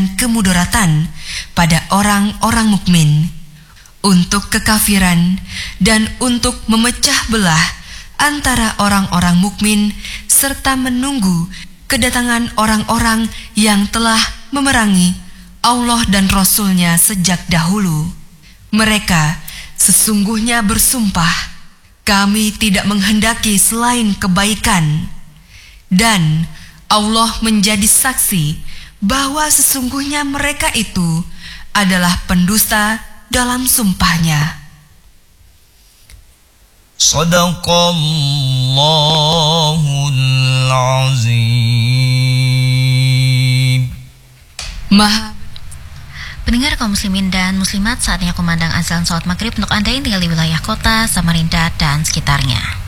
dan kemudaratan pada orang-orang mukmin, untuk kekafiran, dan untuk memecah belah antara orang-orang mukmin, serta menunggu kedatangan orang-orang yang telah memerangi Allah dan Rasul-Nya sejak dahulu. Mereka sesungguhnya bersumpah, kami tidak menghendaki selain kebaikan. Dan Allah menjadi saksi bahwa sesungguhnya mereka itu adalah pendusta dalam sumpahnya. Shadaqallahul azim. Pendengar kaum muslimin dan muslimat, saatnya kumandang azan salat maghrib untuk Anda yang tinggal di wilayah kota Samarinda dan sekitarnya.